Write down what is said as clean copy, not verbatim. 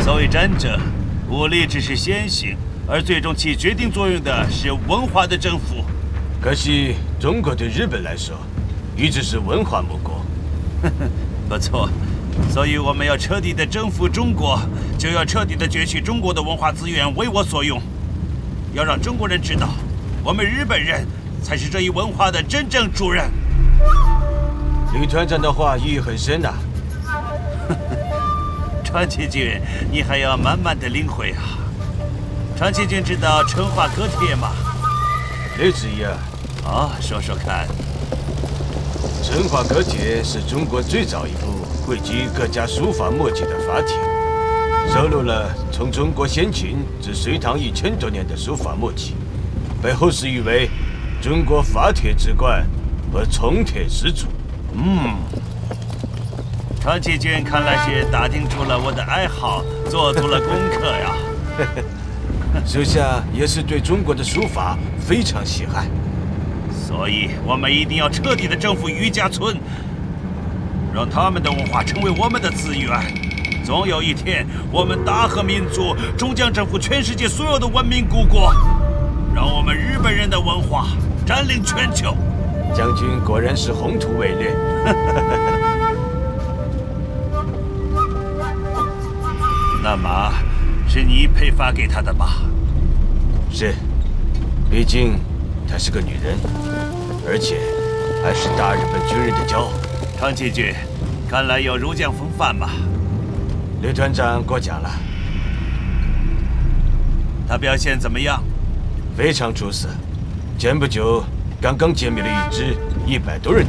所谓战争，武力只是先行，而最终起决定作用的是文化的征服。 可惜中国对日本来说，一直是文化母国。 不错，所以我们要彻底的征服中国，就要彻底的攫取中国的文化资源为我所用。要让中国人知道，我们日本人才是这一文化的真正主人。 李团长的话意义很深呐。 长崎君，你还要慢慢的领会啊。长崎君知道成化阁帖吗？ 刘子怡啊， 说说看。 成化阁帖是中国最早一部汇集各家书法墨迹的法帖，收录了从中国先秦至隋唐1000多年的书法墨迹，被后世誉为中国法帖之冠和从帖始祖。 长崎君看来是打听出了我的爱好，做足了功课呀。 属下也是对中国的书法非常喜爱， 所以我们一定要彻底的征服余家村，让他们的文化成为我们的资源。总有一天，我们大和民族终将征服全世界所有的文明古国，让我们日本人的文化占领全球。 将军果然是宏图伟略。 那马是你配发给他的吧？ 是，毕竟她是个女人，而且还是大日本军人的骄傲。 长崎君，看来有如将风范嘛。 刘团长过奖了。 他表现怎么样？ 非常出色。前不久刚歼灭了一支100多人